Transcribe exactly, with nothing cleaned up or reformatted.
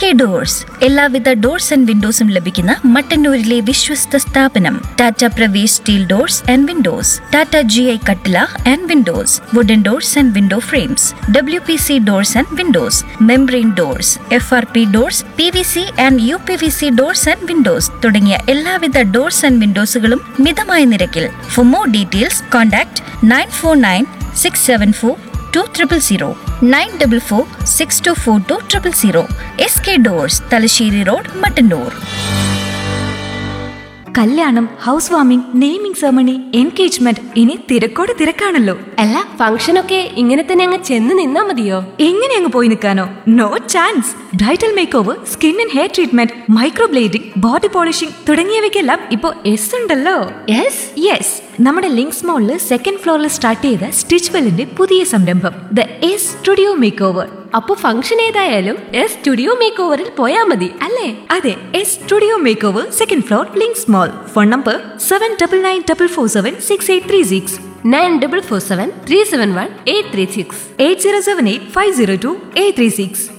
K doors എല്ലാവിധ doors and വിൻഡോസും ലഭിക്കുന്ന മട്ടന്നൂരിലെ വിശ്വസ്ത സ്ഥാപനം. Tata Pravesh steel doors and Windows, Tata G I കട്ടില and Windows, wooden doors and window frames, W P C doors and Windows, membrane doors, F R P doors, P V C and you P V C doors and Windows തുടങ്ങിയ എല്ലാവിധ doors and വിൻഡോസുകളും മിതമായ നിരക്കിൽ. For more details contact nine four nine six seven four two triple zero nine double four six to four two triple zero. S K doors, Thalassery road, Mattannur. കല്യാണം, house warming, naming ceremony, engagement, ഇനി തിരക്കോട് തിരക്കാണല്ലോ. അല്ല, ഫംഗ്ഷനൊക്കെ ഇങ്ങനെ തന്നെ അങ്ങ് ചെന്ന് നിന്നാ മതിയോ? എങ്ങനെ അങ്ങ് പോയി നിൽക്കാനോ? No chance. Bridal make over, skin and hair treatment, microblading, body polishing തുടങ്ങിയവയ്ക്കെല്ലാം ഇപ്പോ എസ് ഉണ്ടല്ലോ. യെസ് യെസ്, നമ്മുടെ ലിങ്ക്സ് മോളില് സെക്കൻഡ് ഫ്ലോറിൽ സ്റ്റാർട്ട് ചെയ്ത സ്റ്റിച്ച് വെല്ലിന്റെ പുതിയ സംരംഭം the S studio make over. അപ്പൊ ഫംഗ്ഷൻ ഏതായാലും എസ് സ്റ്റുഡിയോ മേക്ക് ഓവറിൽ പോയാ മതി അല്ലേ? അതെ, S studio make over, second floor, links mall. Phone number seven double nine double four seven six eight three six nine double four seven three seven one eight three six eight zero seven eight five zero to eight three six.